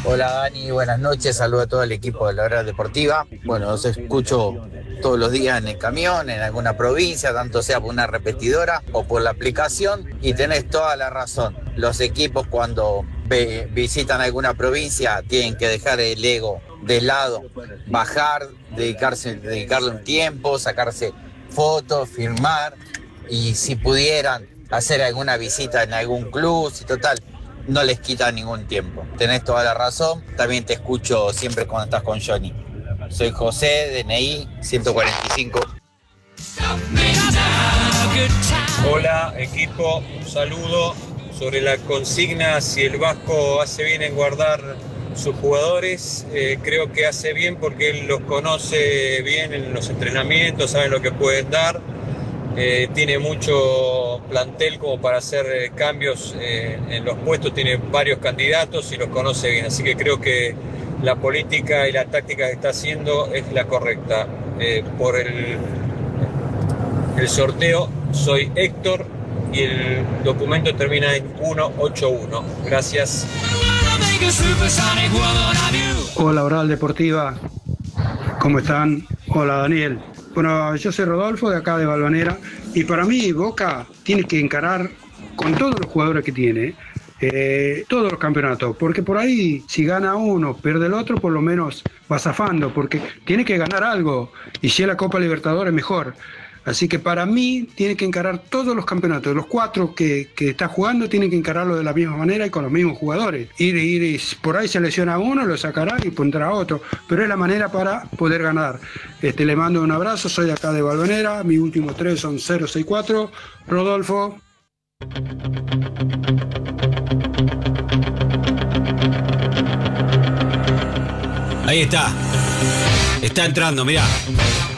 Hola Dani, buenas noches, saludo a todo el equipo de la Hora Deportiva. Bueno, los escucho todos los días en el camión, en alguna provincia, tanto sea por una repetidora o por la aplicación, y tenés toda la razón. Los equipos cuando visitan alguna provincia tienen que dejar el ego de lado, bajar, dedicarle un tiempo, sacarse fotos, firmar, y si pudieran hacer alguna visita en algún club, si total no les quita ningún tiempo. Tenés toda la razón. También te escucho siempre cuando estás con Johnny. Soy José, DNI 145. Hola equipo, un saludo sobre la consigna si el Vasco hace bien en guardar sus jugadores. Creo que hace bien porque él los conoce bien en los entrenamientos, sabe lo que pueden dar. Tiene mucho plantel como para hacer cambios en los puestos, tiene varios candidatos y los conoce bien, así que creo que la política y la táctica que está haciendo es la correcta. Por el sorteo soy Héctor y el documento termina en 181. Gracias. Hola, Oral Deportiva, ¿cómo están? Hola, Daniel. Bueno, yo soy Rodolfo de acá de Balvanera y para mí Boca tiene que encarar con todos los jugadores que tiene todos los campeonatos, porque por ahí si gana uno, pierde el otro, por lo menos va zafando, porque tiene que ganar algo y si es la Copa Libertadores mejor. Así que para mí tiene que encarar todos los campeonatos, los cuatro que está jugando tienen que encararlo de la misma manera y con los mismos jugadores. Ir y por ahí se lesiona uno, lo sacará y pondrá otro, pero es la manera para poder ganar. Le mando un abrazo, soy de acá de Balvanera, mis últimos tres son 064, Rodolfo. Ahí está entrando, mirá.